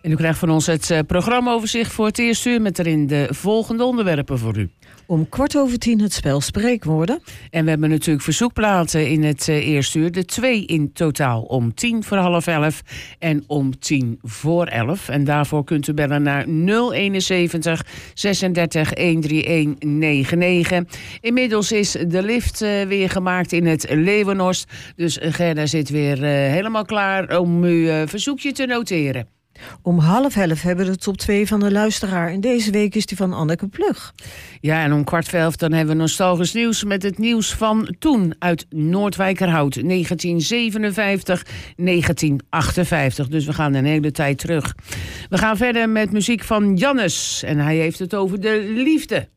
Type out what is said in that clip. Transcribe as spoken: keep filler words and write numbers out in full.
En u krijgt van ons het uh, programmaoverzicht voor het eerste uur met erin de volgende onderwerpen voor u. Om kwart over tien het spel Spreekwoorden. En we hebben natuurlijk verzoekplaten in het uh, eerste uur. De twee in totaal om tien voor half elf en om tien voor elf. En daarvoor kunt u bellen naar nul eenenzeventig zesendertig honderdeenennegentig negen. Inmiddels is de lift uh, weer gemaakt in het Leeuwenhorst. Dus Gerda zit weer uh, helemaal klaar om uw uh, verzoekje te noteren. Om half elf hebben we de top twee van de luisteraar. En deze week is die van Anneke Plug. Ja, en om kwart voor elf dan hebben we nostalgisch nieuws met het nieuws van toen uit Noordwijkerhout. negentien zevenenvijftig, negentien achtenvijftig. Dus we gaan een hele tijd terug. We gaan verder met muziek van Jannes. En hij heeft het over de liefde.